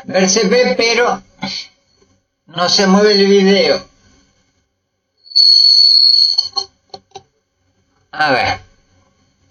ver, se ve, pero no se mueve el video. A ver.